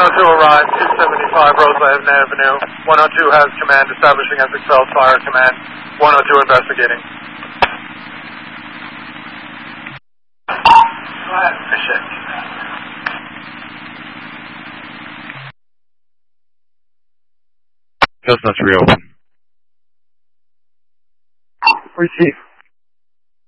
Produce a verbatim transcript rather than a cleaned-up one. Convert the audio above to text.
oh two arrived, two seventy-five Roseland Avenue. one oh two has command, establishing as expelled fire command. one oh two investigating. Go ahead, appreciate it. Chestnut's reopen. Receive.